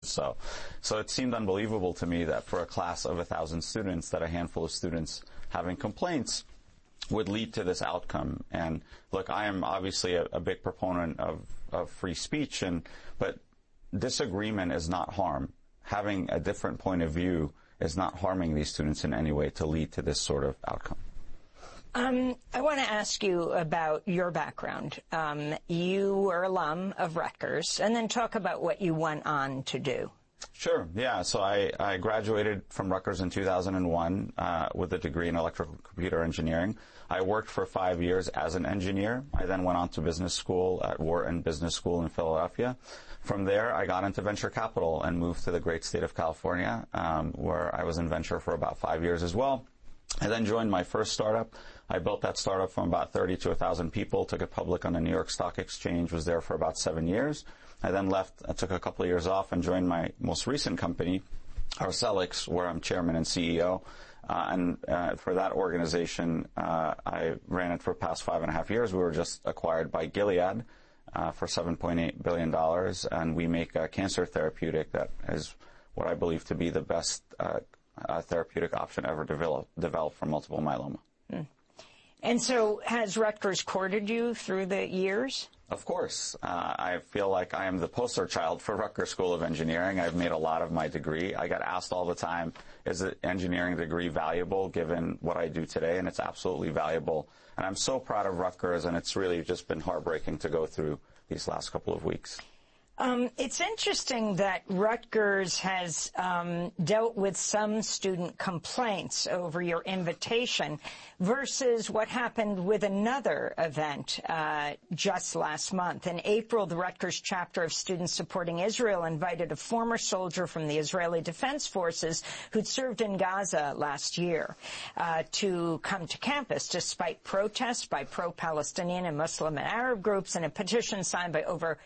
So it seemed unbelievable to me that for a class of 1,000 students, that a handful of students having complaints would lead to this outcome. And look, I am obviously a big proponent of free speech, but disagreement is not harm. Having a different point of view is not harming these students in any way to lead to this sort of outcome. I want to ask you about your background. You were alum of Rutgers, and then talk about what you went on to do. Sure, yeah. So I graduated from Rutgers in 2001 with a degree in electrical computer engineering. I worked for 5 years as an engineer. I then went on to business school at Wharton Business School in Philadelphia. From there, I got into venture capital and moved to the great state of California, where I was in venture for about 5 years as well. I then joined my first startup. I built that startup from about 30 to 1,000 people, took it public on the New York Stock Exchange, was there for about 7 years. I then left, I took a couple of years off and joined my most recent company, Arcellx, where I'm chairman and CEO. For that organization, I ran it for the past 5.5 years. We were just acquired by Gilead for $7.8 billion, and we make a cancer therapeutic that is what I believe to be the best therapeutic option ever developed for multiple myeloma. And so has Rutgers courted you through the years? Of course. I feel like I am the poster child for Rutgers School of Engineering. I've made a lot of my degree. I get asked all the time, is an engineering degree valuable given what I do today? And it's absolutely valuable. And I'm so proud of Rutgers, and it's really just been heartbreaking to go through these last couple of weeks. It's interesting that Rutgers has dealt with some student complaints over your invitation versus what happened with another event just last month. In April, the Rutgers chapter of Students Supporting Israel invited a former soldier from the Israeli Defense Forces who'd served in Gaza last year to come to campus despite protests by pro-Palestinian and Muslim and Arab groups and a petition signed by over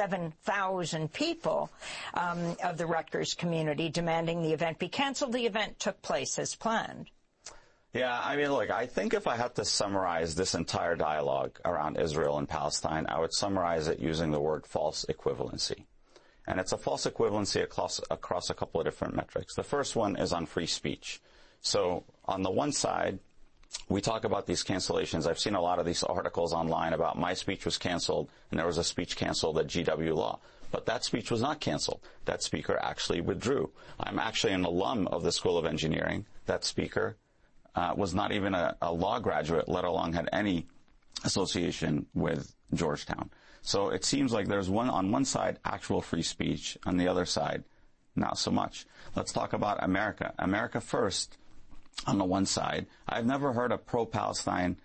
7,000 people of the Rutgers community demanding the event be canceled. The event took place as planned. Yeah, I mean, look, I think if I had to summarize this entire dialogue around Israel and Palestine, I would summarize it using the word false equivalency. And it's a false equivalency across a couple of different metrics. The first one is on free speech. So on the one side, we talk about these cancellations. I've seen a lot of these articles online about my speech was canceled and there was a speech canceled at GW Law. But that speech was not canceled. That speaker actually withdrew. I'm actually an alum of the School of Engineering. That speaker was not even a law graduate, let alone had any association with Georgetown. So it seems like there's on one side actual free speech, on the other side not so much. Let's talk about America. America first. On the one side, I've never heard a pro-Palestine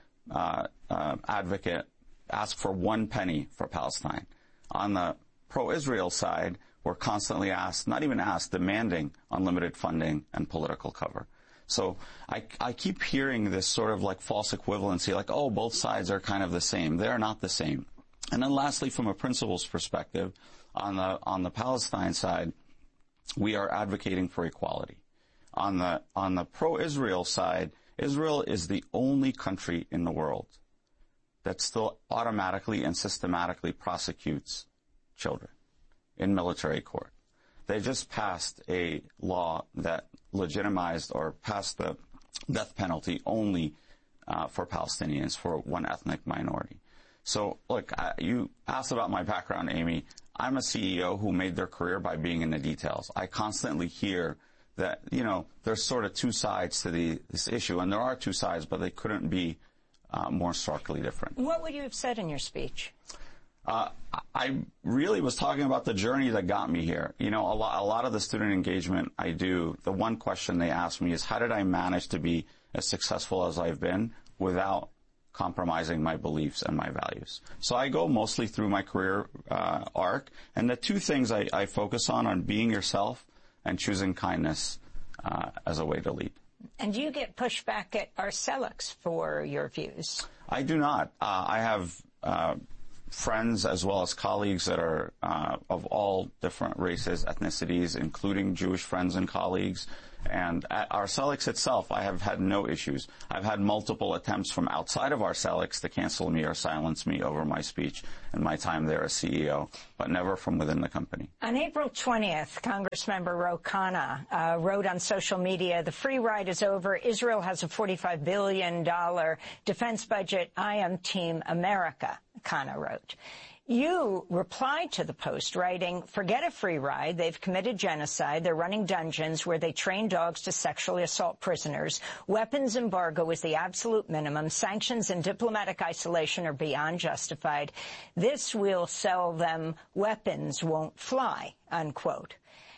advocate ask for 1 penny for Palestine. On the pro-Israel side, we're constantly asked, not even asked, demanding unlimited funding and political cover. So I keep hearing this sort of like false equivalency, like, oh, both sides are kind of the same. They're not the same. And then lastly, from a principles perspective, on the Palestine side, we are advocating for equality. On the pro-Israel side, Israel is the only country in the world that still automatically and systematically prosecutes children in military court. They just passed a law that legitimized or passed the death penalty only for Palestinians, for one ethnic minority. So, look, you asked about my background, Amy. I'm a CEO who made their career by being in the details. I constantly hear that, there's sort of two sides to this issue, and there are two sides, but they couldn't be more starkly different. What would you have said in your speech? I really was talking about the journey that got me here. A lot of the student engagement I do, the one question they ask me is, how did I manage to be as successful as I've been without compromising my beliefs and my values? So I go mostly through my career arc, and the two things I focus on being yourself and choosing kindness as a way to lead. And do you get pushback at Arcellx for your views? I do not. I have friends as well as colleagues that are of all different races, ethnicities, including Jewish friends and colleagues. And at Arcellx itself, I have had no issues. I've had multiple attempts from outside of Arcellx to cancel me or silence me over my speech and my time there as CEO, but never from within the company. On April 20th, Congressmember Ro Khanna wrote on social media, "The free ride is over. Israel has a $45 billion defense budget. I am Team America," Khanna wrote. You replied to the Post writing, "Forget a free ride. They've committed genocide. They're running dungeons where they train dogs to sexually assault prisoners. Weapons embargo is the absolute minimum. Sanctions and diplomatic isolation are beyond justified. This will sell them weapons won't fly," unquote.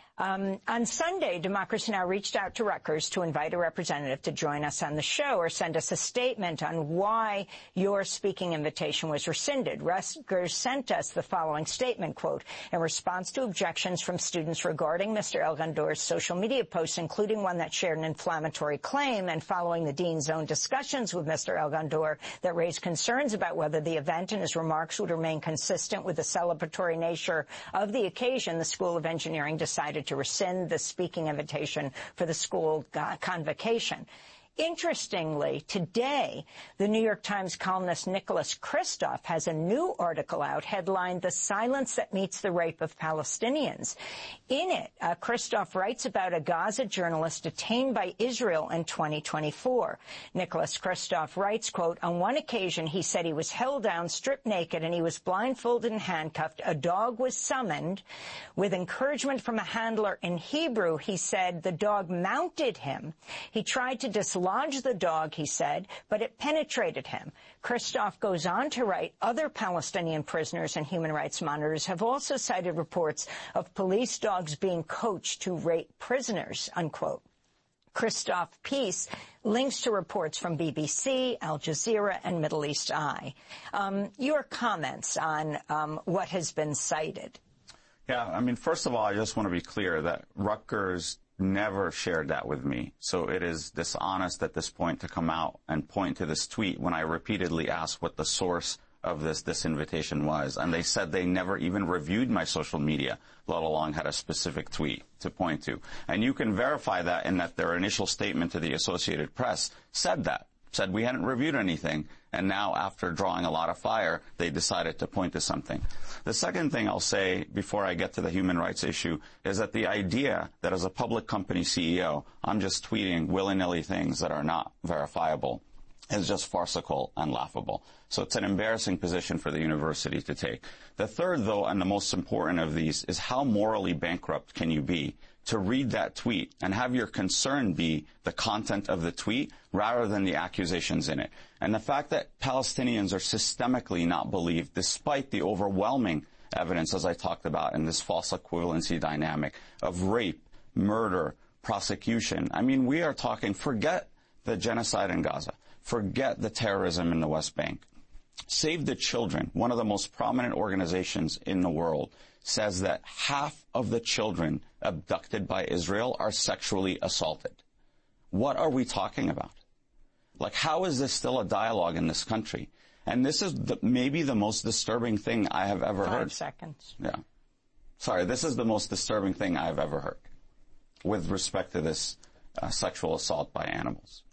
On Sunday, Democracy Now! Reached out to Rutgers to invite a representative to join us on the show or send us a statement on why your speaking invitation was rescinded. Rutgers sent us the following statement, quote, "In response to objections from students regarding Mr. El-Ghandor's social media posts, including one that shared an inflammatory claim, and following the dean's own discussions with Mr. El-Ghandor that raised concerns about whether the event and his remarks would remain consistent with the celebratory nature of the occasion, the School of Engineering decided to rescind the speaking invitation for the school convocation." Interestingly, today, the New York Times columnist Nicholas Kristof has a new article out headlined, "The Silence That Meets the Rape of Palestinians." In it, Kristof writes about a Gaza journalist detained by Israel in 2024. Nicholas Kristof writes, quote, "On one occasion, he said he was held down, stripped naked, and he was blindfolded and handcuffed. A dog was summoned. With encouragement from a handler in Hebrew, he said the dog mounted him. He tried to dislodge the dog, he said, but it penetrated him." Kristof goes on to write, "Other Palestinian prisoners and human rights monitors have also cited reports of police dogs being coached to rape prisoners," unquote. Kristof's piece links to reports from BBC, Al Jazeera, and Middle East Eye. Your comments on what has been cited? Yeah, I mean, first of all, I just want to be clear that Rutgers never shared that with me. So it is dishonest at this point to come out and point to this tweet when I repeatedly asked what the source of this invitation was. And they said they never even reviewed my social media, let alone had a specific tweet to point to. And you can verify that in that their initial statement to the Associated Press said we hadn't reviewed anything, and now after drawing a lot of fire, they decided to point to something. The second thing I'll say before I get to the human rights issue is that the idea that as a public company CEO, I'm just tweeting willy-nilly things that are not verifiable is just farcical and laughable. So it's an embarrassing position for the university to take. The third, though, and the most important of these, is how morally bankrupt can you be to read that tweet and have your concern be the content of the tweet rather than the accusations in it. And the fact that Palestinians are systemically not believed, despite the overwhelming evidence, as I talked about, in this false equivalency dynamic of rape, murder, prosecution. I mean, we are talking, forget the genocide in Gaza, forget the terrorism in the West Bank. Save the Children, one of the most prominent organizations in the world, says that half of the children abducted by Israel are sexually assaulted. What are we talking about? Like, how is this still a dialogue in this country? And this is maybe the most disturbing thing I have ever heard. 5 seconds. Yeah. Sorry, this is the most disturbing thing I've ever heard with respect to this sexual assault by animals.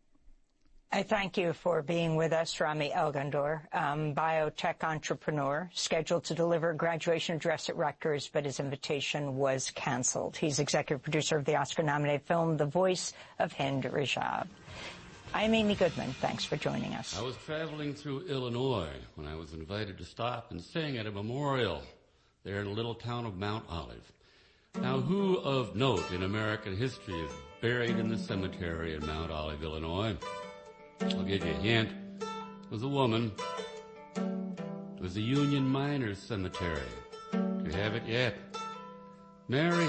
I thank you for being with us, Rami El-Ghandor, biotech entrepreneur, scheduled to deliver a graduation address at Rutgers, but his invitation was canceled. He's executive producer of the Oscar-nominated film The Voice of Hind Rajab. I'm Amy Goodman. Thanks for joining us. I was traveling through Illinois when I was invited to stop and sing at a memorial there in the little town of Mount Olive. Now, who of note in American history is buried in the cemetery in Mount Olive, Illinois? I'll give you a hint. It was a woman. It was the Union Miners Cemetery. Do you have it yet? Mary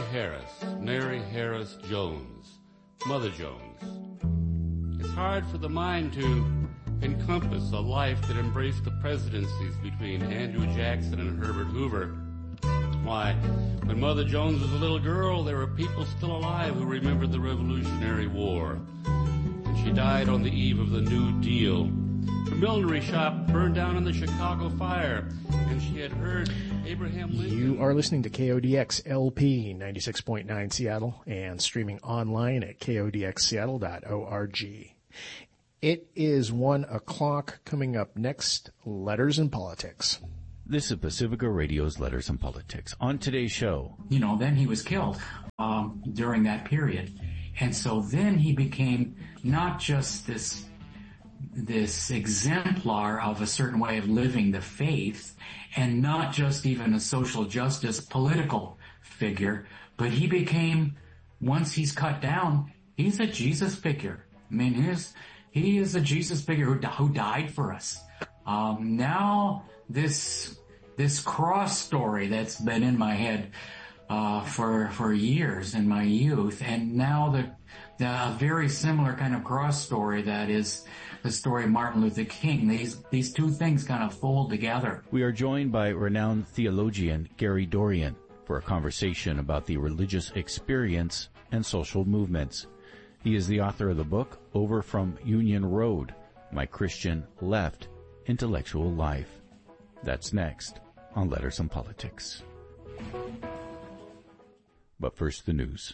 Harris Jones, Mother Jones. It's hard for the mind to encompass a life that embraced the presidencies between Andrew Jackson and Herbert Hoover. Why, when Mother Jones was a little girl, there were people still alive who remembered the Revolutionary War. And she died on the eve of the New Deal. Her millinery shop burned down in the Chicago fire, when she had heard Abraham Lincoln. You are listening to KODX LP 96.9 Seattle and streaming online at kodxseattle.org. It is 1 o'clock. Coming up next, Letters and Politics. This is Pacifica Radio's Letters and Politics. On today's show, then he was killed during that period. And so then he became not just this exemplar of a certain way of living the faith, and not just even a social justice political figure, but he became, once he's cut down, he's a Jesus figure. I mean, he is a Jesus figure who died for us. Now this cross story that's been in my head for years in my youth, and now the very similar kind of cross story that is the story of Martin Luther King. These two things kind of fold together. we are joined by renowned theologian Gary Dorian for a conversation about the religious experience and social movements. He is the author of the book, Over from Union Road, My Christian Left Intellectual Life. That's next on Letters and Politics. But first, the news.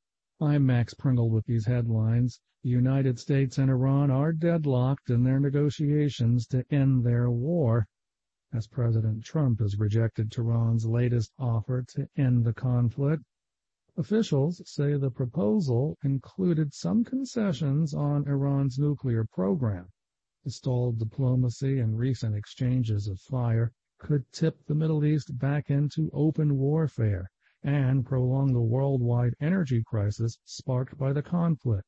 I'm Max Pringle with these headlines. The United States and Iran are deadlocked in their negotiations to end their war, as President Trump has rejected Tehran's latest offer to end the conflict. Officials say the proposal included some concessions on Iran's nuclear program. The stalled diplomacy and recent exchanges of fire could tip the Middle East back into open warfare and prolong the worldwide energy crisis sparked by the conflict.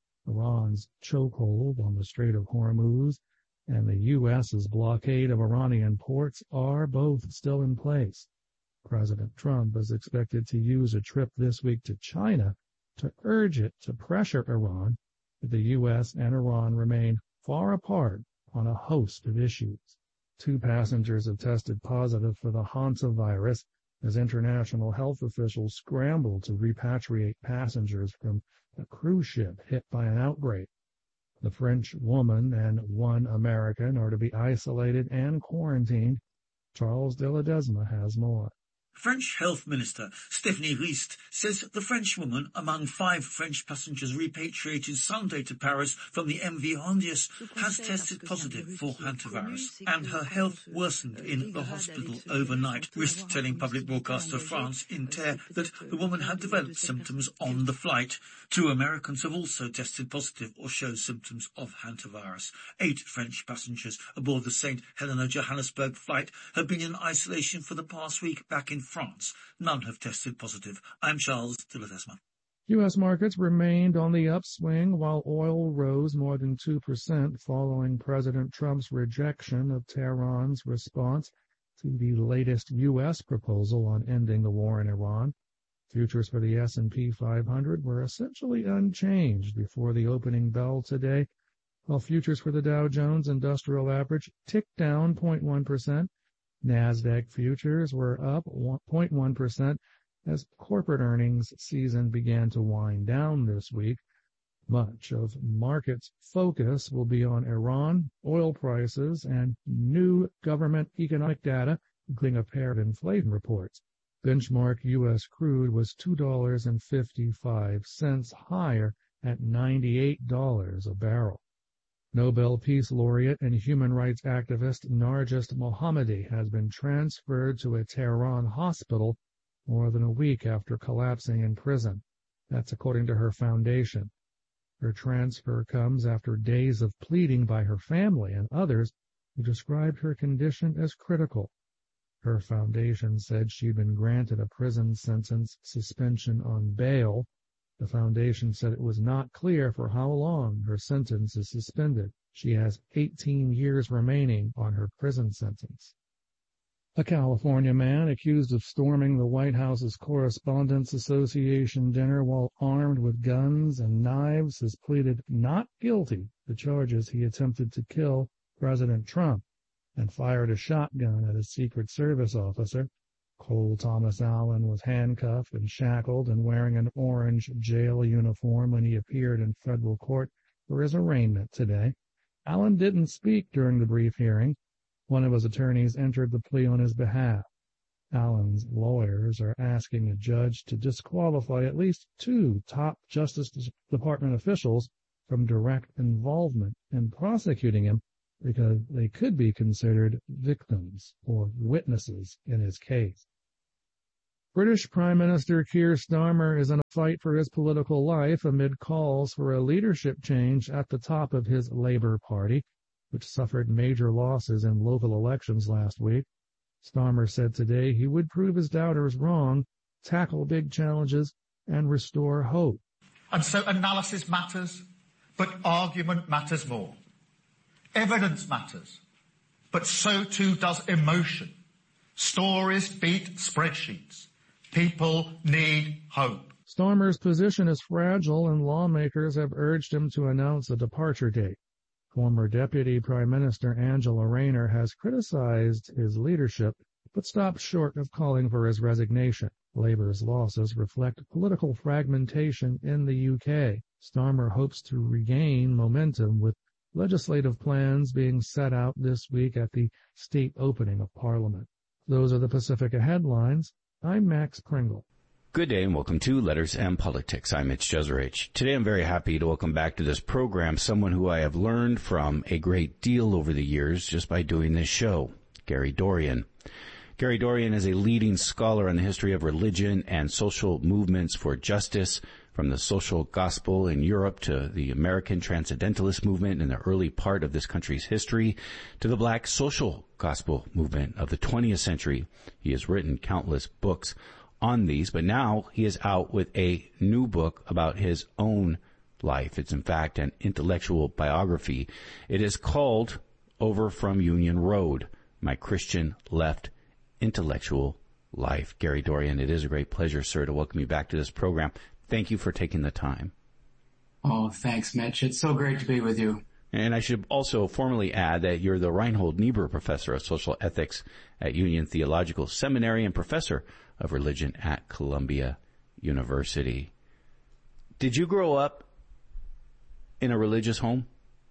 Iran's chokehold on the Strait of Hormuz and the U.S.'s blockade of Iranian ports are both still in place. President Trump is expected to use a trip this week to China to urge it to pressure Iran, but the U.S. and Iran remain far apart on a host of issues. 2 passengers have tested positive for the hantavirus as international health officials scramble to repatriate passengers from a cruise ship hit by an outbreak. The French woman and 1 American are to be isolated and quarantined. Charles de Ledesma has more. French Health Minister Stéphanie Rist says the French woman, among 5 French passengers repatriated Sunday to Paris from the MV Hondius, has tested positive for hantavirus, and her health worsened in the hospital overnight. Rist telling public broadcaster France Inter that the woman had developed symptoms on the flight. 2 Americans have also tested positive or show symptoms of hantavirus. 8 French passengers aboard the St. Helena Johannesburg flight have been in isolation for the past week back in France. None have tested positive. I'm Charles de Ledesma. U.S. markets remained on the upswing while oil rose more than 2% following President Trump's rejection of Tehran's response to the latest U.S. proposal on ending the war in Iran. Futures for the S&P 500 were essentially unchanged before the opening bell today, while futures for the Dow Jones Industrial Average ticked down 0.1%. NASDAQ futures were up 0.1% as corporate earnings season began to wind down this week. Much of markets' focus will be on Iran, oil prices, and new government economic data, including a pair of inflation reports. Benchmark U.S. crude was $2.55 higher at $98 a barrel. Nobel Peace Laureate and human rights activist Narges Mohammadi has been transferred to a Tehran hospital more than a week after collapsing in prison. That's according to her foundation. Her transfer comes after days of pleading by her family and others who described her condition as critical. Her foundation said she'd been granted a prison sentence suspension on bail. The foundation said it was not clear for how long her sentence is suspended. She has 18 years remaining on her prison sentence. A California man accused of storming the White House's Correspondents Association dinner while armed with guns and knives has pleaded not guilty to charges he attempted to kill President Trump and fired a shotgun at a Secret Service officer. Cole Thomas Allen was handcuffed and shackled and wearing an orange jail uniform when he appeared in federal court for his arraignment today. Allen didn't speak during the brief hearing. One of his attorneys entered the plea on his behalf. Allen's lawyers are asking a judge to disqualify at least 2 top Justice Department officials from direct involvement in prosecuting him because they could be considered victims or witnesses in his case. British Prime Minister Keir Starmer is in a fight for his political life amid calls for a leadership change at the top of his Labour Party, which suffered major losses in local elections last week. Starmer said today he would prove his doubters wrong, tackle big challenges, and restore hope. And so analysis matters, but argument matters more. Evidence matters, but so too does emotion. Stories beat spreadsheets. People need hope. Starmer's position is fragile, and lawmakers have urged him to announce a departure date. Former Deputy Prime Minister Angela Rayner has criticized his leadership, but stopped short of calling for his resignation. Labour's losses reflect political fragmentation in the UK. Starmer hopes to regain momentum with legislative plans being set out this week at the state opening of Parliament. Those are the Pacifica headlines. I'm Max Pringle. Good day and welcome to Letters and Politics. I'm Mitch Jeserich. Today I'm very happy to welcome back to this program someone who I have learned from a great deal over the years just by doing this show, Gary Dorian. Gary Dorian is a leading scholar on the history of religion and social movements for justice, from the social gospel in Europe to the American Transcendentalist movement in the early part of this country's history to the black social gospel movement of the 20th century. He has written countless books on these, but now he is out with a new book about his own life. It's in fact an intellectual biography. It is called Over from Union Road, My Christian Left Intellectual Life. Gary Dorian, it is a great pleasure, sir, to welcome you back to this program. Thank you for taking the time. Oh, thanks, Mitch. It's so great to be with you. And I should also formally add that you're the Reinhold Niebuhr Professor of Social Ethics at Union Theological Seminary and Professor of Religion at Columbia University. Did you grow up in a religious home?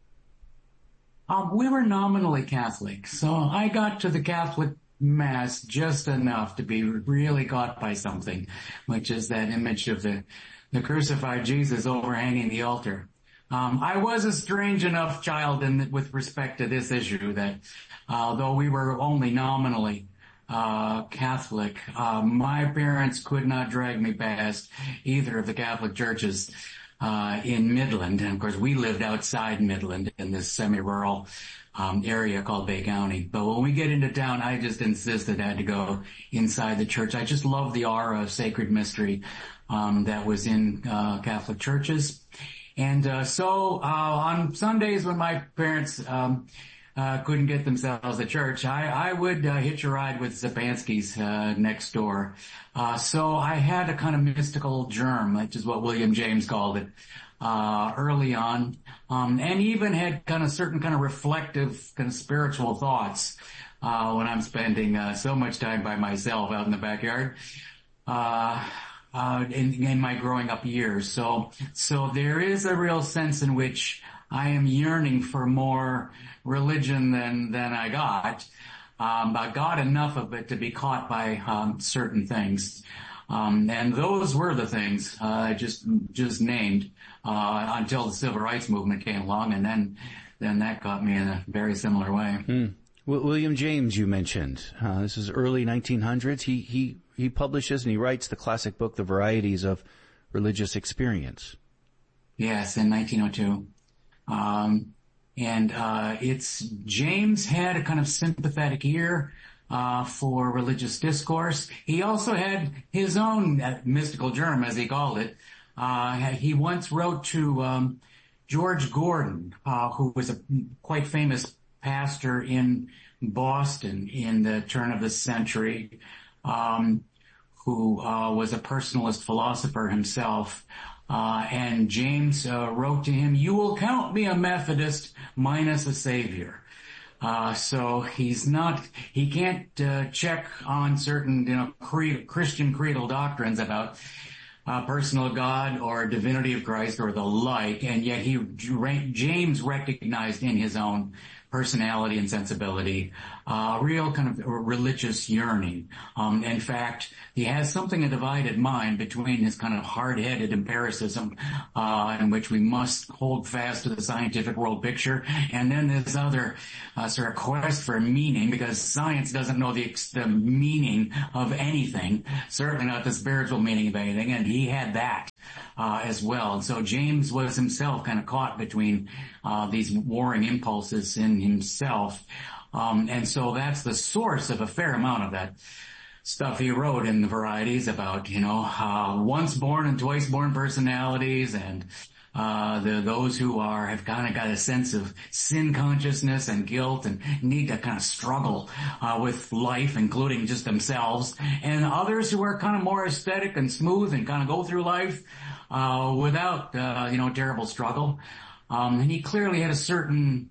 We were nominally Catholic, so I got to the Catholic Mass just enough to be really caught by something, which is that image of the crucified Jesus overhanging the altar. I was a strange enough child with respect to this issue that although we were only nominally Catholic, my parents could not drag me past either of the Catholic churches in Midland. And of course, we lived outside Midland in this semi-rural area called Bay County. But when we get into town, I just insisted I had to go inside the church. I just love the aura of sacred mystery that was in Catholic churches. And so on Sundays when my parents couldn't get themselves to church, I would hitch a ride with Zapansky's next door. So I had a kind of mystical germ, which is what William James called it, early on, and even had kind of certain kind of reflective, kind of spiritual thoughts when I'm spending so much time by myself out in the backyard. In my growing up years. So there is a real sense in which I am yearning for more religion than I got. I got enough of it to be caught by certain things. And those were the things I just named until the Civil Rights Movement came along, and then that caught me in a very similar way. William James, you mentioned. This is early 1900s. He publishes and he writes the classic book, The Varieties of Religious Experience. Yes, in 1902. James had a kind of sympathetic ear for religious discourse. He also had his own mystical germ, as he called it. He once wrote to George Gordon, who was a quite famous pastor in Boston in the turn of the century, who was a personalist philosopher himself. And James wrote to him, "You will count me a Methodist minus a savior." So he can't check on certain, Christian creedal doctrines about personal God or divinity of Christ or the like, and yet James recognized in his own personality and sensibility, real kind of religious yearning. In fact, he has something a divided mind between his kind of hard-headed empiricism, in which we must hold fast to the scientific world picture, and then this other sort of quest for meaning, because science doesn't know the meaning of anything, certainly not the spiritual meaning of anything, and he had that as well. And so James was himself kind of caught between these warring impulses in himself. And so that's the source of a fair amount of that stuff he wrote in the Varieties about, once born and twice born personalities, and those who have kind of got a sense of sin consciousness and guilt and need to kind of struggle with life, including just themselves, and others who are kind of more aesthetic and smooth and kind of go through life without terrible struggle. And he clearly had a certain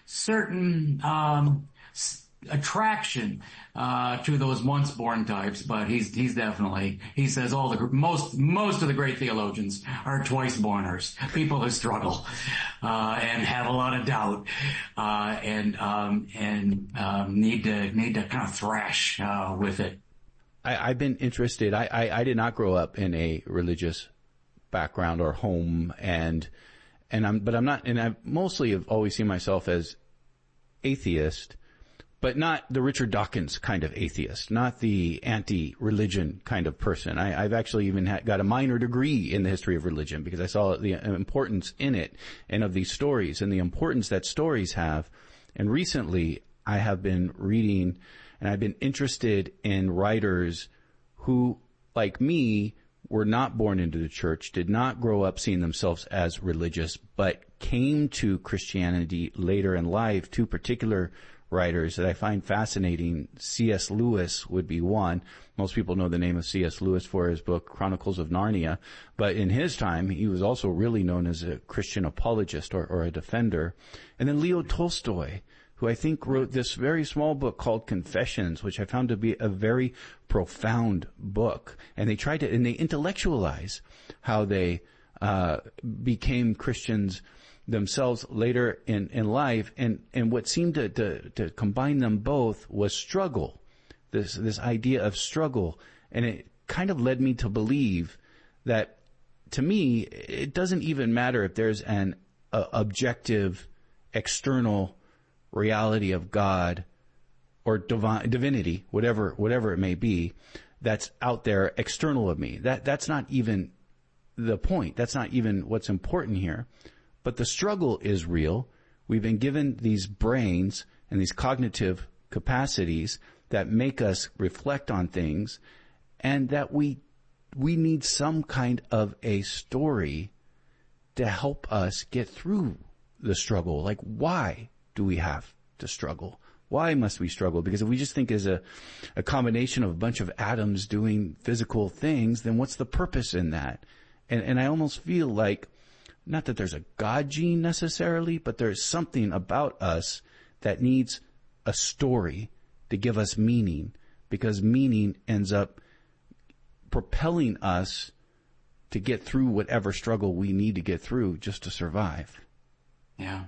attraction to those once born types, but he's definitely, he says most of the great theologians are twice borners, people who struggle and have a lot of doubt and need to kind of thrash with it. I've been interested. I did not grow up in a religious background or home, but I'm not, and I mostly have always seen myself as atheist, but not the Richard Dawkins kind of atheist, not the anti-religion kind of person. I've actually even got a minor degree in the history of religion because I saw the importance in it and of these stories and the importance that stories have. And recently I have been reading and I've been interested in writers who, like me, were not born into the church, did not grow up seeing themselves as religious, but came to Christianity later in life. Two particular writers that I find fascinating. C.S. Lewis would be one. Most people know the name of C.S. Lewis for his book Chronicles of Narnia, but in his time he was also really known as a Christian apologist or a defender. And then Leo Tolstoy, who I think wrote this very small book called Confessions, which I found to be a very profound book. And they intellectualize how they became Christians themselves later in life, and what seemed to combine them both was struggle, this idea of struggle, and it kind of led me to believe that, to me, it doesn't even matter if there's an objective external reality of God or divinity, whatever it may be, that's out there external of me. That's not even the point. That's not even what's important here. But the struggle is real. We've been given these brains and these cognitive capacities that make us reflect on things, and that we need some kind of a story to help us get through the struggle. Like, why do we have to struggle? Why must we struggle? Because if we just think as a combination of a bunch of atoms doing physical things, then what's the purpose in that? And I almost feel like, not that there's a God gene necessarily, but there's something about us that needs a story to give us meaning, because meaning ends up propelling us to get through whatever struggle we need to get through just to survive. Yeah.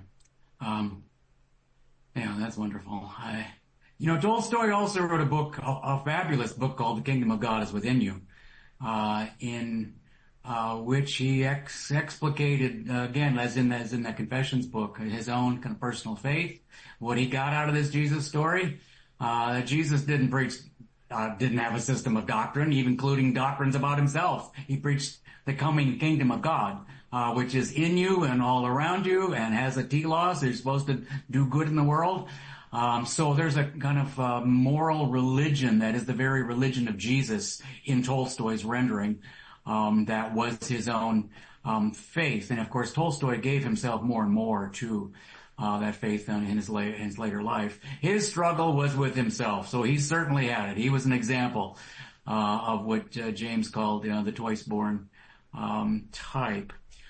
That's wonderful. Tolstoy also wrote a book, a fabulous book called The Kingdom of God is Within You, in which he explicated, again, as in the Confessions book, his own kind of personal faith, what he got out of this Jesus story. Jesus didn't have a system of doctrine, even including doctrines about himself. He preached the coming kingdom of God, which is in you and all around you and has a telos. You're supposed to do good in the world. So there's a kind of moral religion that is the very religion of Jesus in Tolstoy's rendering. That was his own faith. And of course, Tolstoy gave himself more and more to that faith in his later life. His struggle was with himself, so he certainly had it. He was an example of what James called the twice-born type.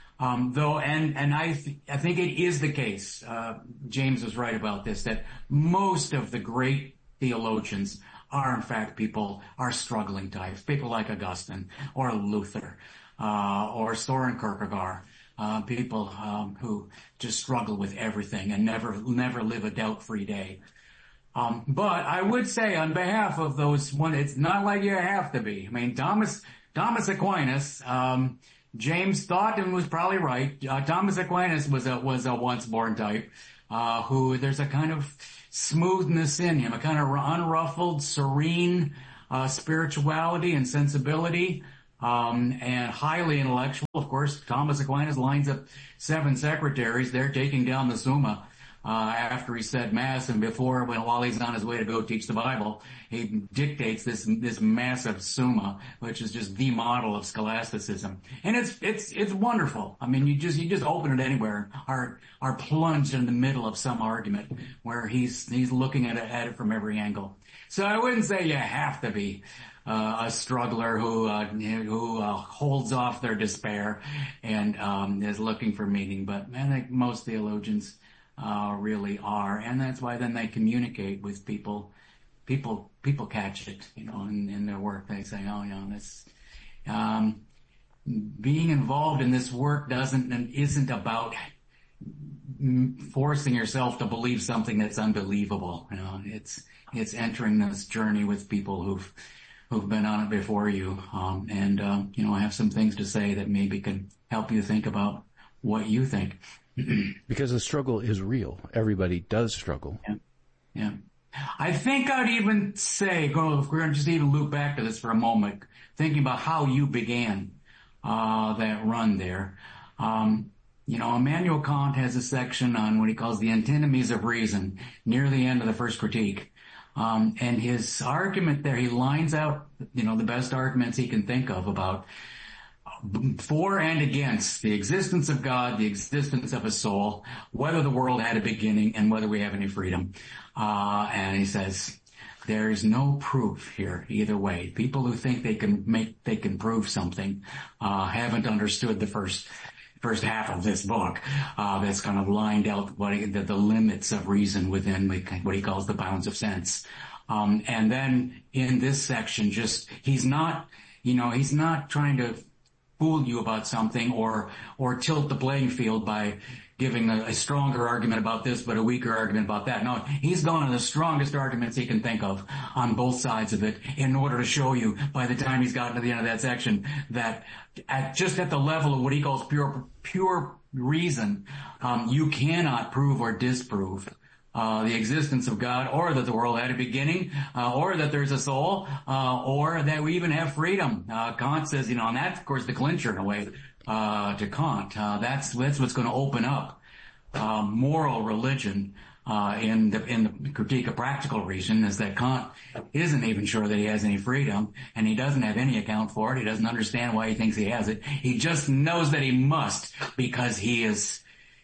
I think it is the case, James was right about this, that most of the great theologians are in fact struggling types, people like Augustine or Luther, or Soren Kierkegaard, people who just struggle with everything and never live a doubt-free day. But I would say on behalf of those it's not like you have to be. I mean, Thomas Aquinas, James thought and was probably right. Thomas Aquinas was a once-born type, who there's a kind of smoothness in him, a kind of unruffled, serene, spirituality and sensibility, and highly intellectual. Of course, Thomas Aquinas lines up 7 secretaries. They're taking down the Summa. After he said Mass and while he's on his way to go teach the Bible, he dictates this massive Summa, which is just the model of scholasticism. And it's wonderful. I mean, you just open it anywhere, are plunged in the middle of some argument where he's looking at it from every angle. So I wouldn't say you have to be a struggler who holds off their despair and is looking for meaning. But I think most theologians really are, and that's why then they communicate with people. People catch it, in their work. They say, this being involved in this work isn't about forcing yourself to believe something that's unbelievable. It's entering this journey with people who've been on it before you, and have some things to say that maybe can help you think about what you think. Because the struggle is real. Everybody does struggle. Yeah. I think I'd even say, if we're going to just even loop back to this for a moment, thinking about how you began that run there. Immanuel Kant has a section on what he calls the antinomies of reason, near the end of the first critique. And his argument there, he lines out, the best arguments he can think of about for and against the existence of God, the existence of a soul, whether the world had a beginning, and whether we have any freedom. And he says, there is no proof here either way. People who think they can prove something, haven't understood the first half of this book, that's kind of lined out the limits of reason within what he calls the bounds of sense. And then in this section, he's not trying to fool you about something or tilt the playing field by giving a stronger argument about this but a weaker argument about that. No, he's gone to the strongest arguments he can think of on both sides of it in order to show you by the time he's gotten to the end of that section that at the level of what he calls pure reason, you cannot prove or disprove the existence of God, or that the world had a beginning, or that there's a soul, or that we even have freedom. Kant says, and that's, of course, the clincher in a way, to Kant. That's what's going to open up, moral religion, in the critique of practical reason, is that Kant isn't even sure that he has any freedom, and he doesn't have any account for it. He doesn't understand why he thinks he has it. He just knows that he must, because he is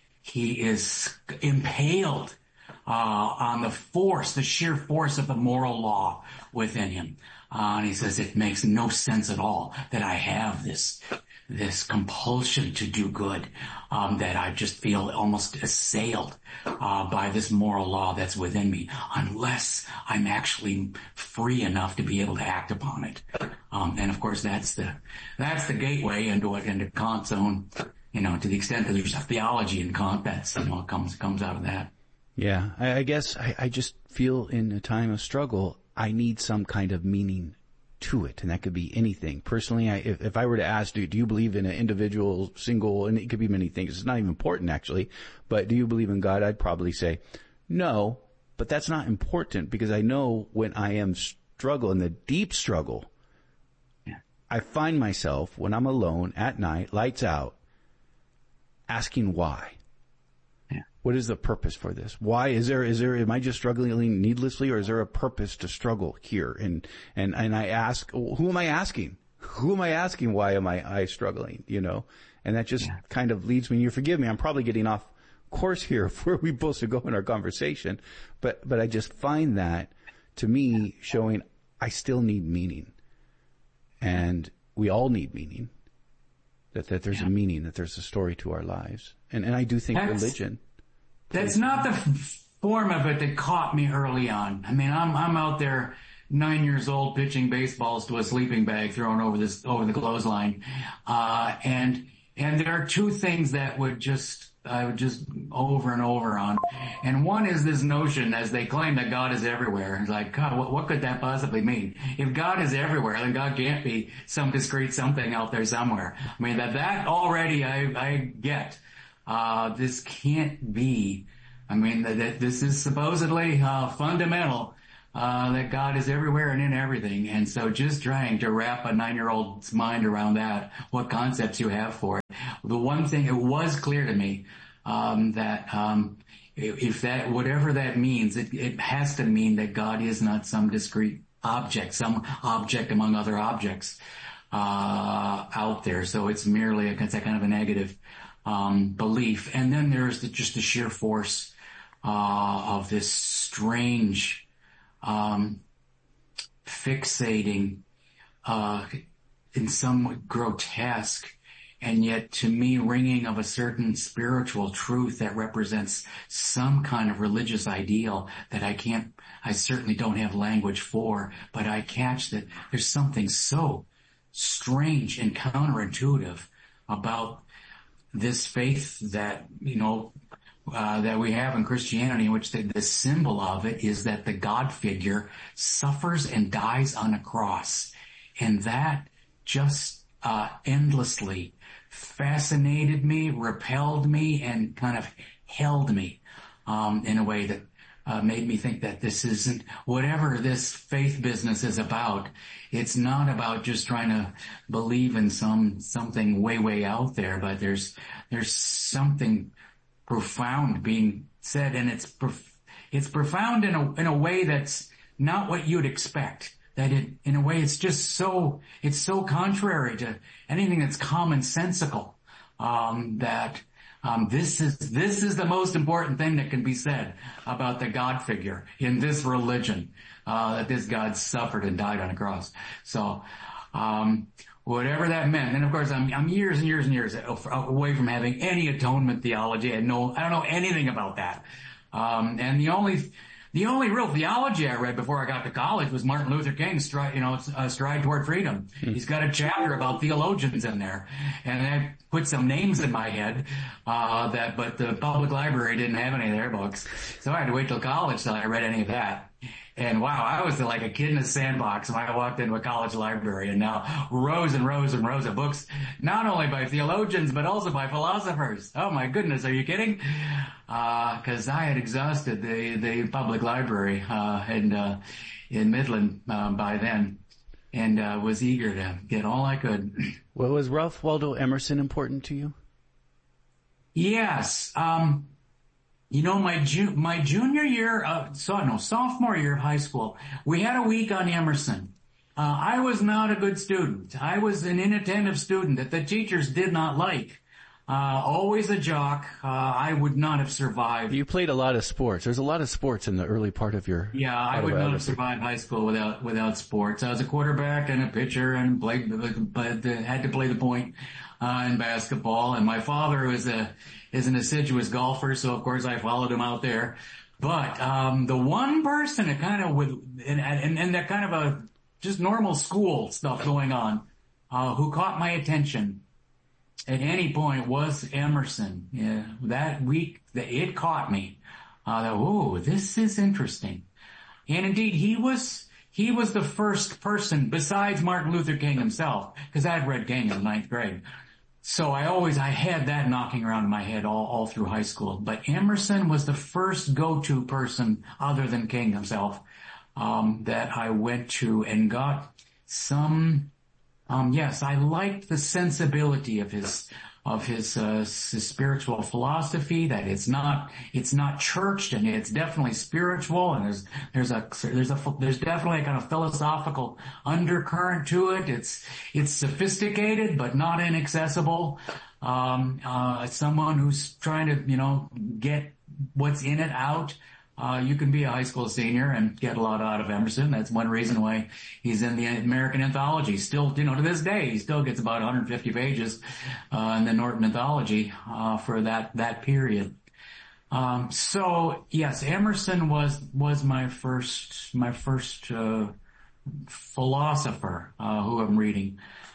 impaled on the sheer force of the moral law within him. And he says, it makes no sense at all that I have this compulsion to do good, that I just feel almost assailed by this moral law that's within me, unless I'm actually free enough to be able to act upon it. And of course, that's the gateway into Kant's own, to the extent that there's a theology in Kant, that's, comes out of that. Yeah, I guess I just feel in a time of struggle, I need some kind of meaning to it, and that could be anything. Personally, if I were to ask, do you believe in an individual, single, and it could be many things. It's not even important, actually, but do you believe in God? I'd probably say no, but that's not important, because I know when I am in the deep struggle, I find myself, when I'm alone at night, lights out, asking why. What is the purpose for this? Why is there, am I just struggling needlessly, or is there a purpose to struggle here? And I ask, who am I asking? Who am I asking? Why am I struggling? And that just kind of leads me, you forgive me, I'm probably getting off course here of where we're supposed to go in our conversation, but I just find that, to me, showing I still need meaning. And we all need meaning. That there's a meaning, that there's a story to our lives. And I do think religion. That's not the form of it that caught me early on. I mean, I'm out there 9 years old pitching baseballs to a sleeping bag thrown over the clothesline. And And there are two things that I would just over and over on. And one is this notion, as they claim that God is everywhere. It's like, God, what could that possibly mean? If God is everywhere, then God can't be some discrete something out there somewhere. I mean, that already I get. This can't be. I mean, that this is supposedly fundamental. That God is everywhere and in everything. And so just trying to wrap a 9-year-old's mind around that, what concepts you have for it. The one thing, it was clear to me, if that, whatever that means, it has to mean that God is not some discrete object, some object among other objects, out there. So it's merely it's a kind of a negative, belief. And then there's just the sheer force, of this strange, fixating, in some grotesque, and yet to me ringing of a certain spiritual truth that represents some kind of religious ideal that I certainly don't have language for, but I catch that there's something so strange and counterintuitive about this faith that, that we have in Christianity, in which the symbol of it is that the God figure suffers and dies on a cross. And that just endlessly fascinated me, repelled me, and kind of held me in a way that made me think that this isn't, whatever this faith business is about, it's not about just trying to believe in something way out there, but there's something profound being said, and it's profound in a way that's not what you'd expect. That in a way, it's so contrary to anything that's commonsensical, that this is the most important thing that can be said about the God figure in this religion, that this God suffered and died on a cross. So, whatever that meant. And of course, I'm years and years and years away from having any atonement theology. I don't know anything about that. And the only real theology I read before I got to college was Martin Luther King's Stride Toward Freedom. He's got a chapter about theologians in there, and that put some names in my head, but the public library didn't have any of their books. So I had to wait till college till I read any of that. And wow, I was like a kid in a sandbox when I walked into a college library, and now rows and rows and rows of books, not only by theologians, but also by philosophers. Oh my goodness, are you kidding? Cause I had exhausted the public library, in Midland, by then, and was eager to get all I could. Well, was Ralph Waldo Emerson important to you? Yes. My junior year, sophomore year of high school, we had a week on Emerson. I was not a good student. I was an inattentive student that the teachers did not like. Always a jock. I would not have survived. You played a lot of sports. There's a lot of sports in the early part of your I would not have survived high school without sports. I was a quarterback and a pitcher and had to play the point in basketball. And my father is an assiduous golfer, so of course I followed him out there. But the one person that kind of and that kind of a just normal school stuff going on, who caught my attention at any point was Emerson. Yeah, that week, it caught me. This is interesting. And indeed, he was the first person besides Martin Luther King himself, because I'd read King in 9th grade. So I had that knocking around in my head all through high school. But Emerson was the first go-to person other than King himself, that I went to and got some. Yes, I liked the sensibility of his spiritual philosophy, that it's not churched, and it's definitely spiritual, and there's definitely a kind of philosophical undercurrent to it. It's sophisticated, but not inaccessible. Someone who's trying to, get what's in it out. You can be a high school senior and get a lot out of Emerson. That's one reason why he's in the American Anthology. Still, to this day, he still gets about 150 pages in the Norton Anthology for that period. So yes, Emerson was my first philosopher who I'm reading.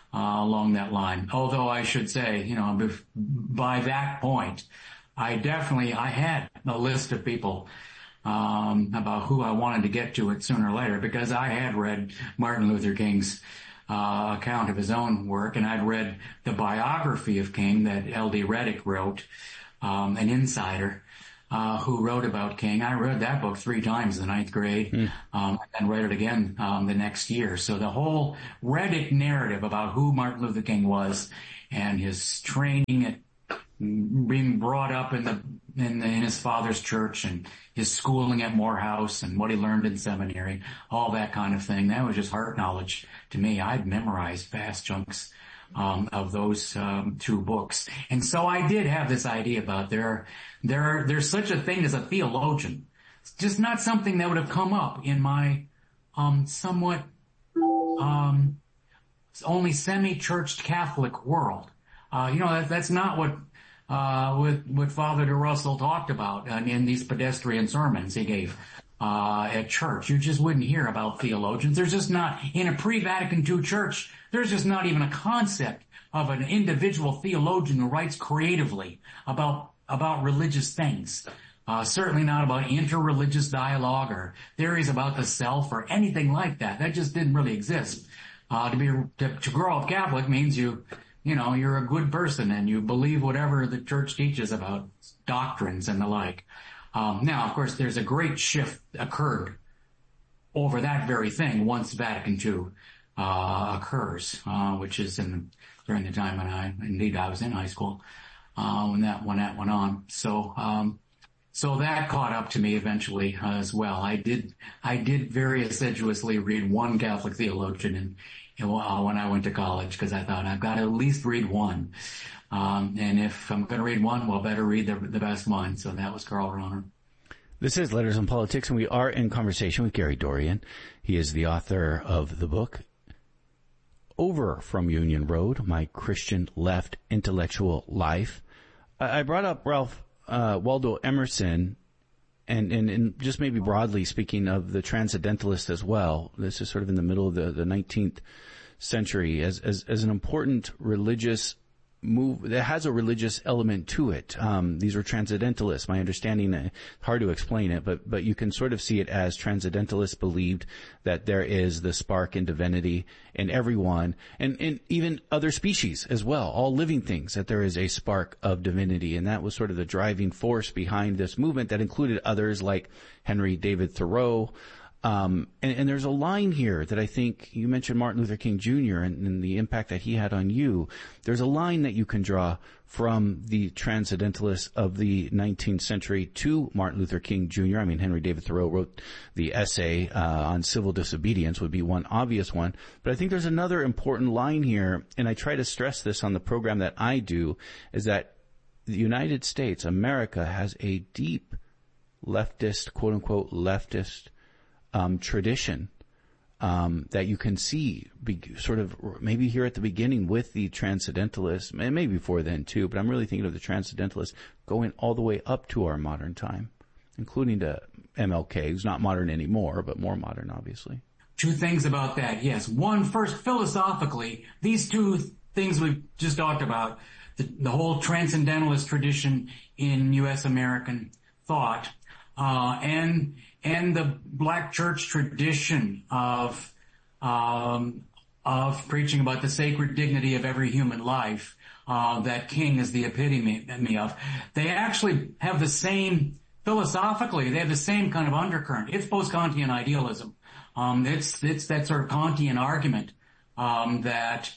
along that line. Although I should say, by that point, I had a list of people about who I wanted to get to it sooner or later, because I had read Martin Luther King's account of his own work, and I'd read the biography of King that L.D. Reddick wrote, an insider who wrote about King. I read that book 3 times in the 9th grade, and read it again the next year. So the whole Reddick narrative about who Martin Luther King was and his training at being brought up in his father's church and his schooling at Morehouse and what he learned in seminary, all that kind of thing. That was just heart knowledge to me. I'd memorized vast chunks of those 2 books. And so I did have this idea about there's such a thing as a theologian. It's just not something that would have come up in my somewhat only semi-churched Catholic world. That's not what Father DeRussell talked about in these pedestrian sermons he gave at church. You just wouldn't hear about theologians. There's just not, in a pre-Vatican II church, there's just not even a concept of an individual theologian who writes creatively about religious things. Certainly not about interreligious dialogue or theories about the self or anything like that. That just didn't really exist. To grow up Catholic means you're a good person and you believe whatever the church teaches about doctrines and the like. Now, of course, there's a great shift occurred over that very thing once Vatican II occurs, which is during the time when I was in high school when that went on. So that caught up to me eventually as well. I did very assiduously read one Catholic theologian when I went to college, because I thought I've got to at least read one. And if I'm going to read one, well, better read the best one. So that was Karl Rahner. This is Letters on Politics, and we are in conversation with Gary Dorian. He is the author of the book, Over from Union Road, My Christian Left Intellectual Life. I brought up Ralph Waldo Emerson, and just maybe broadly speaking of the Transcendentalists as well. This is sort of in the middle of the 19th century as an important religious move that has a religious element to it. These were Transcendentalists. My understanding, hard to explain it, but you can sort of see it as Transcendentalists believed that there is the spark in divinity in everyone, and even other species as well, all living things, that there is a spark of divinity. And that was sort of the driving force behind this movement that included others like Henry David Thoreau. And there's a line here that I think you mentioned Martin Luther King Jr. and the impact that he had on you. There's a line that you can draw from the Transcendentalists of the 19th century to Martin Luther King Jr. I mean, Henry David Thoreau wrote the essay on civil disobedience, would be one obvious one. But I think there's another important line here, and I try to stress this on the program that I do, is that the United States, America, has a deep leftist, quote-unquote leftist tradition that you can see sort of maybe here at the beginning with the Transcendentalists, and maybe before then too, but I'm really thinking of the Transcendentalists going all the way up to our modern time, including to MLK, who's not modern anymore, but more modern, obviously. 2 things about that, yes. One, first, philosophically, these 2 things we've just talked about, the whole Transcendentalist tradition in U.S. American thought, and the black church tradition of preaching about the sacred dignity of every human life, that King is the epitome of. They actually have the same, philosophically, they have the same kind of undercurrent. It's post-Kantian idealism. It's that sort of Kantian argument, that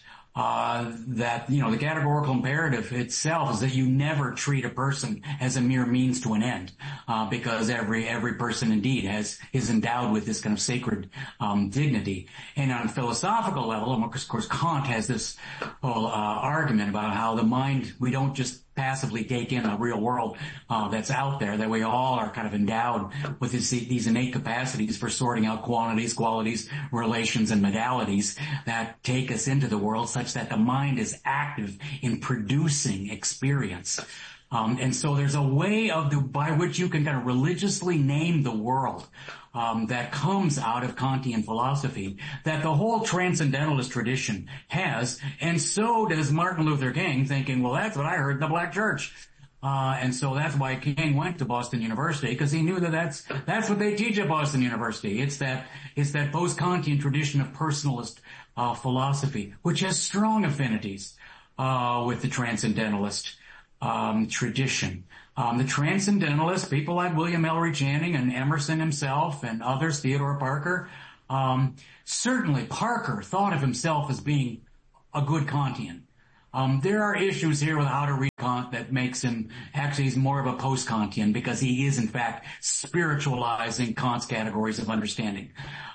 the categorical imperative itself is that you never treat a person as a mere means to an end, because every person indeed is endowed with this kind of sacred dignity. And on a philosophical level, of course, Kant has this whole argument about how the mind, we don't just passively take in the real world that's out there, that we all are kind of endowed with these innate capacities for sorting out quantities, qualities, relations, and modalities that take us into the world, such that the mind is active in producing experience. And so there's a way by which you can kind of religiously name the world, that comes out of Kantian philosophy that the whole transcendentalist tradition has. And so does Martin Luther King, thinking, well, that's what I heard in the black church. And so that's why King went to Boston University, because he knew that that's what they teach at Boston University. It's that post-Kantian tradition of personalist philosophy, which has strong affinities with the transcendentalist tradition. The transcendentalists, people like William Ellery Channing and Emerson himself and others, Theodore Parker, certainly Parker thought of himself as being a good Kantian. There are issues here with how to read Kant that makes him, actually he's more of a post-Kantian, because he is in fact spiritualizing Kant's categories of understanding.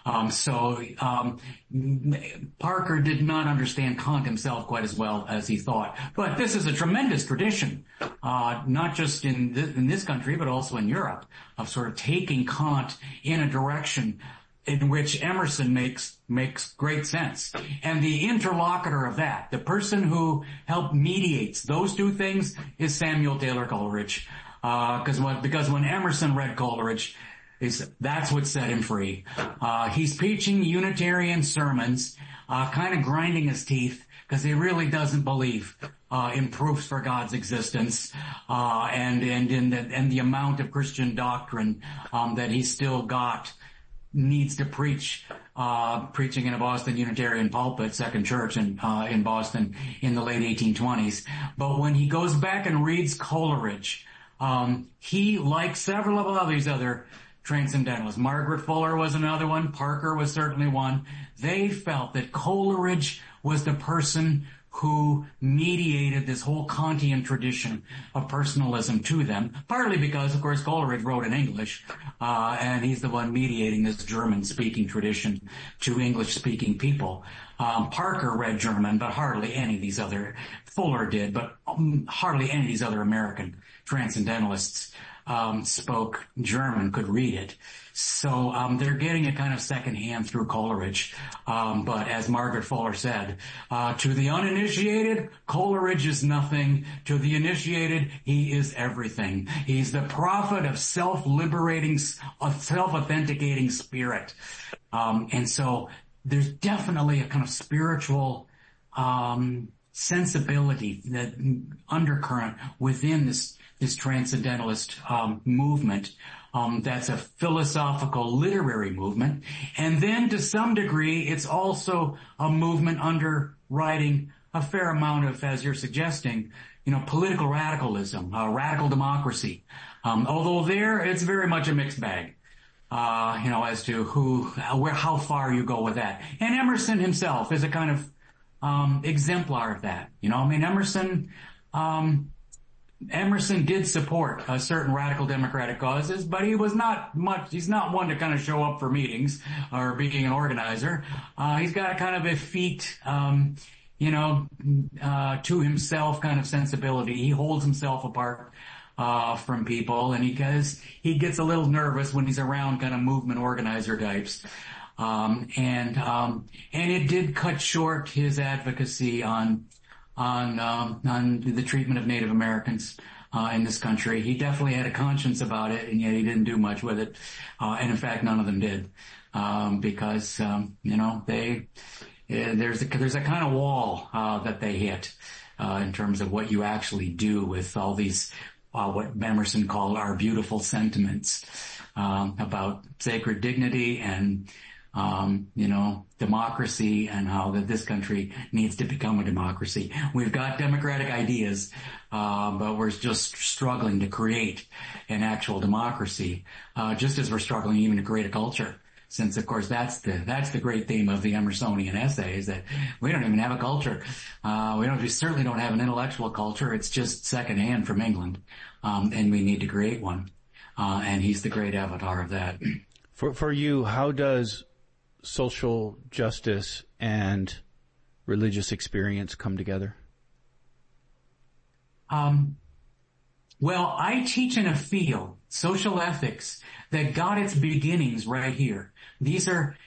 Parker did not understand Kant himself quite as well as he thought. But this is a tremendous tradition, not just in this country, but also in Europe, of sort of taking Kant in a direction in which Emerson makes great sense. And the interlocutor of that, the person who helped mediates those two things, is Samuel Taylor Coleridge. Because when Emerson read Coleridge, that's what set him free. He's preaching Unitarian sermons, kind of grinding his teeth, because he really doesn't believe in proofs for God's existence, and the amount of Christian doctrine that he's still got needs to preach, preaching in a Boston Unitarian pulpit, Second Church in Boston in the late 1820s. But when he goes back and reads Coleridge, he, like several of all these other transcendentalists, Margaret Fuller was another one, Parker was certainly one, they felt that Coleridge was the person who mediated this whole Kantian tradition of personalism to them, partly because, of course, Coleridge wrote in English, and he's the one mediating this German-speaking tradition to English-speaking people. Parker read German, but hardly any of these other, Fuller did, but hardly any of these other American transcendentalists spoke German, could read it. So they're getting it kind of secondhand through Coleridge. But as Margaret Fuller said, to the uninitiated, Coleridge is nothing. To the initiated, he is everything. He's the prophet of self-liberating, self-authenticating spirit. And so there's definitely a kind of spiritual sensibility, that undercurrent within this transcendentalist movement. That's a philosophical, literary movement. And then to some degree, it's also a movement underwriting a fair amount of, as you're suggesting, political radicalism, radical democracy. Although it's very much a mixed bag, as to how far you go with that. And Emerson himself is a kind of exemplar of that. Emerson did support certain radical democratic causes, but he's not one to kind of show up for meetings or being an organizer. He's got kind of effete, to himself kind of sensibility. He holds himself apart from people, and he gets a little nervous when he's around kind of movement organizer types. And it did cut short his advocacy on the treatment of Native Americans in this country. He definitely had a conscience about it, and yet he didn't do much with it. And in fact, none of them did, because there's a kind of wall that they hit in terms of what you actually do with all these what Emerson called our beautiful sentiments about sacred dignity and democracy, and how that this country needs to become a democracy. We've got democratic ideas, but we're just struggling to create an actual democracy, just as we're struggling even to create a culture. Since, of course, that's the great theme of the Emersonian essay, is that we don't even have a culture. We certainly don't have an intellectual culture. It's just secondhand from England, and we need to create one. And he's the great avatar of that. For you, how does social justice and religious experience come together? Well, I teach in a field, social ethics, that got its beginnings right here. These are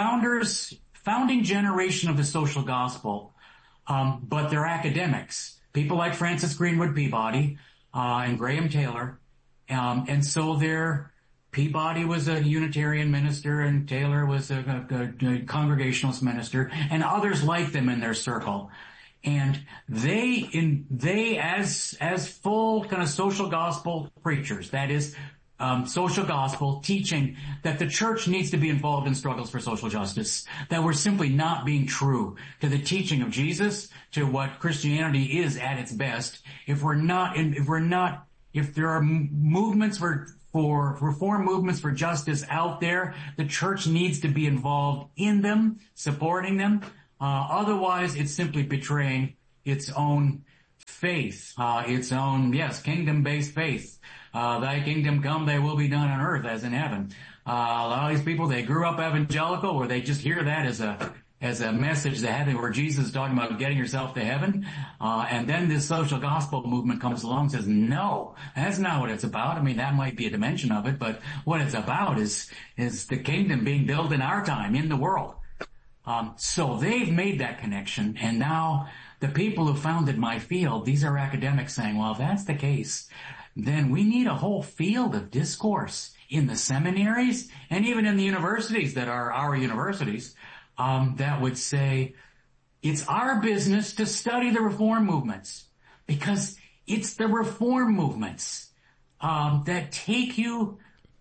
founding generation of the social gospel, but they're academics people like Francis Greenwood Peabody and Graham Taylor. And so Peabody was a Unitarian minister and Taylor was a Congregationalist minister, and others like them in their circle. And they as full kind of social gospel preachers, that is, social gospel teaching that the church needs to be involved in struggles for social justice, that we're simply not being true to the teaching of Jesus, to what Christianity is at its best, if there are movements for reform movements for justice out there, the church needs to be involved in them, supporting them. Otherwise, it's simply betraying its own faith, its own, kingdom-based faith. Thy kingdom come, thy will be done on earth as in heaven. A lot of these people, they grew up evangelical, where they just hear that as a message to heaven, where Jesus is talking about getting yourself to heaven. And then this social gospel movement comes along and says, no, that's not what it's about. I mean, that might be a dimension of it, but what it's about is the kingdom being built in our time, in the world. So they've made that connection, and now the people who founded my field, these are academics saying, well, if that's the case, then we need a whole field of discourse in the seminaries and even in the universities that are our universities, that would say it's our business to study the reform movements, because it's the reform movements that take you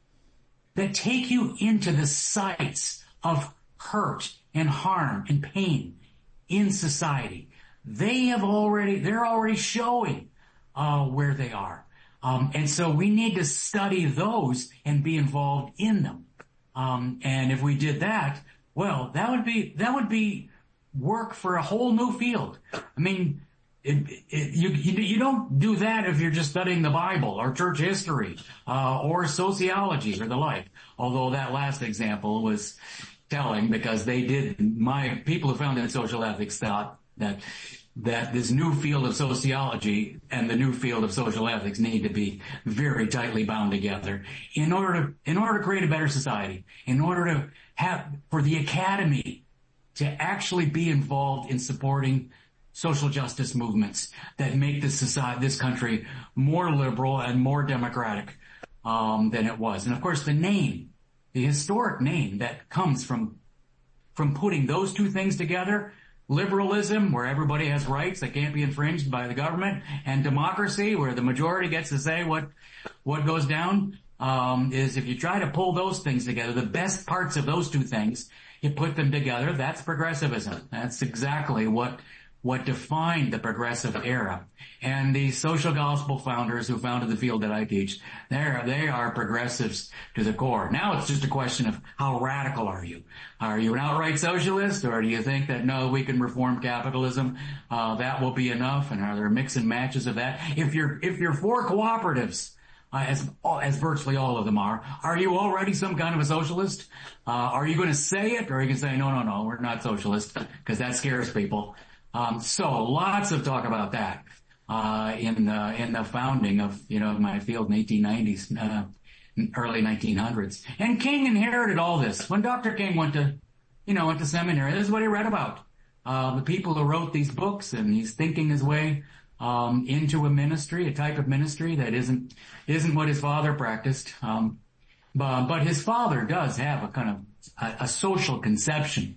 into the sites of hurt and harm and pain in society. They're already showing where they are. And so we need to study those and be involved in them. And if we did that, well, that would be work for a whole new field. I mean, you don't do that if you're just studying the Bible or church history, or sociology or the like. Although that last example was telling, because my people who founded social ethics thought that this new field of sociology and the new field of social ethics need to be very tightly bound together in order to create a better society, in order to for the academy to actually be involved in supporting social justice movements that make this country more liberal and more democratic than it was. And of course, the historic name that comes from putting those two things together, liberalism, where everybody has rights that can't be infringed by the government, and democracy, where the majority gets to say what goes down, is if you try to pull those things together, the best parts of those two things, you put them together, that's progressivism. That's exactly what defined the progressive era. And the social gospel founders who founded the field that I teach, they are progressives to the core. Now it's just a question of how radical are you? Are you an outright socialist, or do you think that, no, we can reform capitalism, that will be enough? And are there mix and matches of that? If you're for cooperatives, as virtually all of them are you already some kind of a socialist? Are you going to say it, or are you going to say, no, we're not socialist, because that scares people? So lots of talk about that, in the founding of, my field in the 1890s, early 1900s. And King inherited all this. When Dr. King went to seminary, this is what he read about. The people who wrote these books, and he's thinking his way, into a ministry, a type of ministry that isn't what his father practiced. But his father does have a kind of a social conception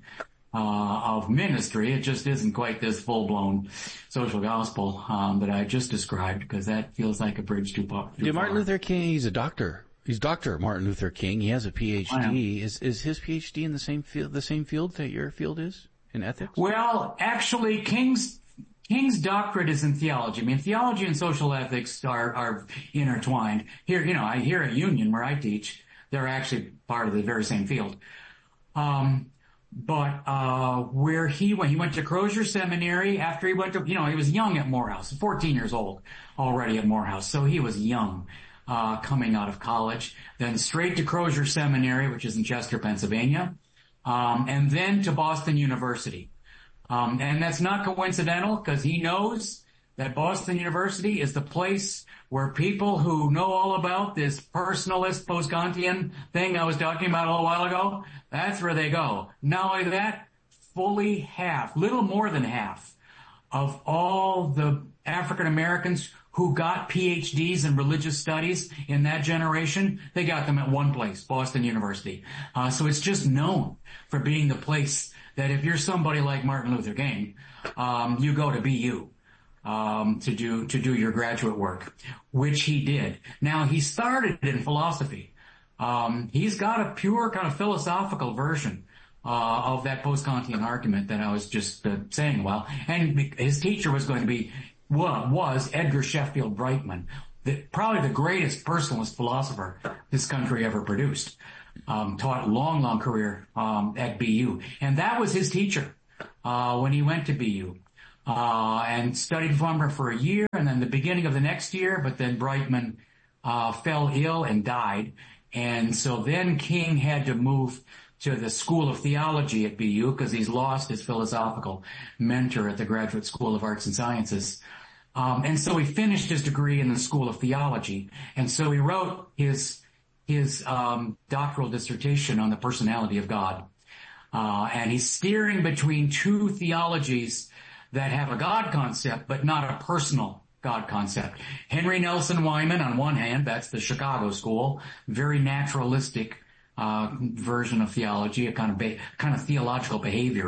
of ministry. It just isn't quite this full-blown social gospel that I just described, because that feels like a bridge too far. Martin Luther King, he's a doctor. He's Dr. Martin Luther King. He has a PhD. Is his PhD in the same field that your field is, in ethics? Well, actually, King's doctorate is in theology. I mean, theology and social ethics are intertwined. Here at Union, where I teach, they're actually part of the very same field. But where he went to Crozier Seminary after he went to, he was young at Morehouse, 14 years old already at Morehouse. So he was young, coming out of college, then straight to Crozier Seminary, which is in Chester, Pennsylvania, and then to Boston University. And that's not coincidental, because he knows that Boston University is the place where people who know all about this personalist post-Kantian thing I was talking about a little while ago, that's where they go. Not only that, little more than half of all the African Americans who got PhDs in religious studies in that generation, they got them at one place, Boston University. So it's just known for being the place that if you're somebody like Martin Luther King, you go to BU. To do your graduate work, which he did. Now, he started in philosophy. He's got a pure kind of philosophical version of that post-Kantian argument that I was just saying. Well, and his teacher was going to be, was Edgar Sheffield Brightman, probably the greatest personalist philosopher this country ever produced. Taught long career at BU, and that was his teacher when he went to BU. And studied from for a year, and then the beginning of the next year, but then Brightman fell ill and died. And so then King had to move to the School of Theology at BU because he's lost his philosophical mentor at the Graduate School of Arts and Sciences. And so he finished his degree in the School of Theology. And so he wrote his doctoral dissertation on the personality of God. And he's steering between two theologies that have a God concept, but not a personal God concept. Henry Nelson Wyman, on one hand, that's the Chicago school, very naturalistic version of theology, a kind of theological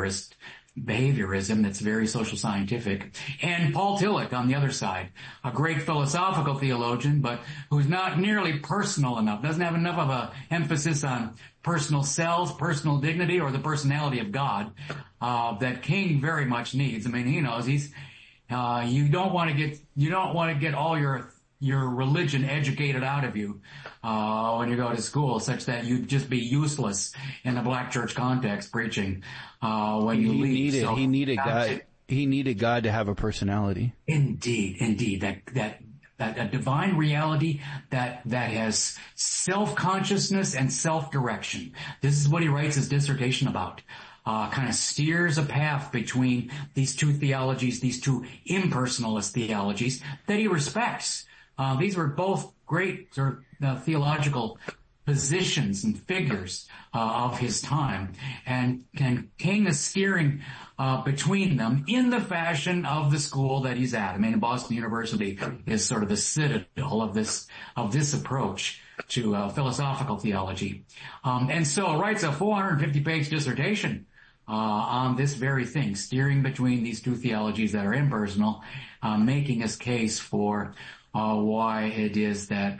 behaviorism that's very social scientific. And Paul Tillich on the other side, a great philosophical theologian, but who's not nearly personal enough, doesn't have enough of a emphasis on personal self, personal dignity, or the personality of God, that King very much needs. I mean, he knows you don't want to get all your religion educated out of you, when you go to school, such that you'd just be useless in the black church context preaching, when you leave. He needed God to have a personality. Indeed. That a divine reality that has self-consciousness and self-direction. This is what he writes his dissertation about. Kind of steers a path between these two theologies, these two impersonalist theologies that he respects. These were both great sort of theological positions and figures of his time, and King is steering between them in the fashion of the school that he's at. I mean, Boston University is sort of the citadel of this approach to philosophical theology, and so writes a 450-page dissertation on this very thing, steering between these two theologies that are impersonal, making his case for why it is that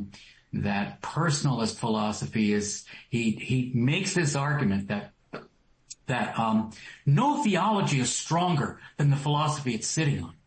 personalist philosophy is, he makes this argument that no theology is stronger than the philosophy it's sitting on.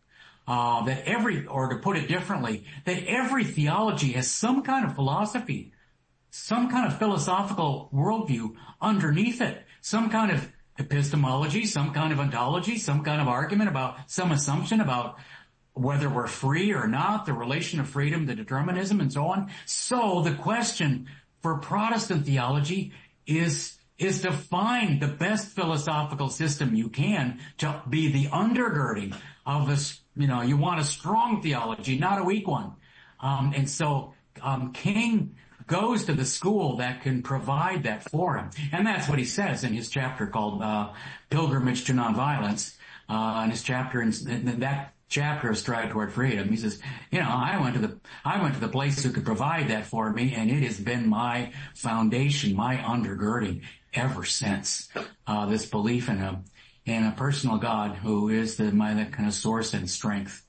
Or to put it differently, that every theology has some kind of philosophy, some kind of philosophical worldview underneath it, some kind of epistemology, some kind of ontology, some kind of argument about some assumption about whether we're free or not, the relation of freedom to determinism, and so on. So the question for Protestant theology is to find the best philosophical system you can to be the undergirding of this. You want a strong theology, not a weak one. And so King goes to the school that can provide that for him. And that's what he says in his chapter called Pilgrimage to Nonviolence. In his chapter, in that chapter of Stride Toward Freedom, he says, I went to the place who could provide that for me, and it has been my foundation, my undergirding ever since. This belief in a personal God who is my kind of source and strength.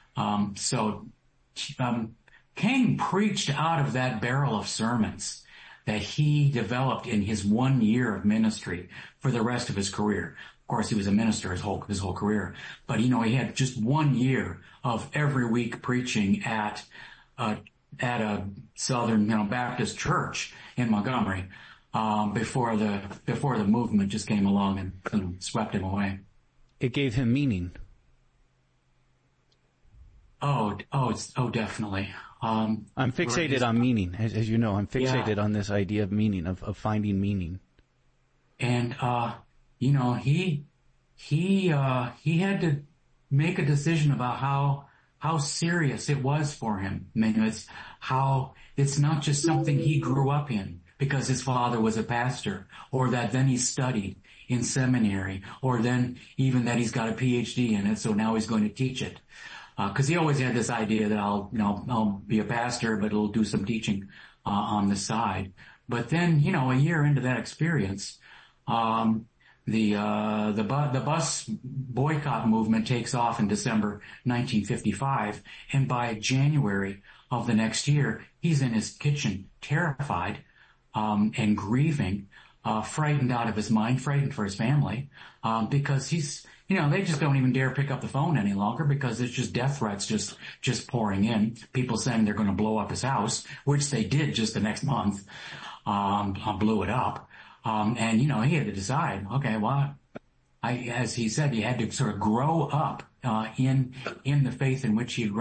King preached out of that barrel of sermons that he developed in his 1 year of ministry for the rest of his career. Of course, he was a minister his whole career, but he had just 1 year of every week preaching at a Southern, Baptist church in Montgomery, before the movement just came along and swept him away. It gave him meaning. Oh, definitely. I'm fixated on meaning, as you know. I'm fixated on this idea of meaning, of finding meaning. And he had to make a decision about how serious it was for him. I mean, it's not just something he grew up in because his father was a pastor, or that then he studied in seminary, or then even that he's got a PhD in it, so now he's going to teach it. Cause he always had this idea that I'll be a pastor, but I'll do some teaching, on the side. But then, a year into that experience, the bus boycott movement takes off in December 1955. And by January of the next year, he's in his kitchen, terrified, and grieving, frightened out of his mind, frightened for his family, because he's, they just don't even dare pick up the phone any longer because there's just death threats just pouring in. People saying they're going to blow up his house, which they did just the next month, blew it up. And he had to decide, okay, well, as he said, he had to sort of grow up, in the faith in which he'd